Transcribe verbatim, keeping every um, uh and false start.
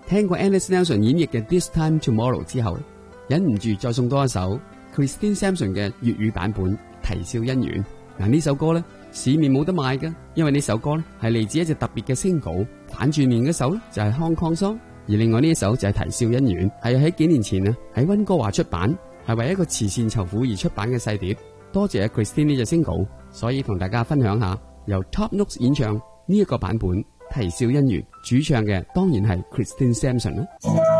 聽過 Alice Nelson 演繹嘅 This Time Tomorrow 之後，忍唔住再送多一首 Christine Sampson 嘅粵語版本《啼笑姻緣》。嗱，呢首歌呢，市面冇得賣㗎，因為呢首歌呢係嚟自一隻特別嘅 single， 反轉面嗰首呢就係 Hong Kong Song， 而另外呢一首就係《啼笑姻緣》，係喺幾年前啊喺溫哥華出版，係為一個慈善籌款而出版嘅細碟。多謝 Christine 呢隻 single， 所以同大家分享下由 Top Notes 演唱呢一個版本《啼笑姻緣》，主唱嘅當然係 Christine Sampson 啦。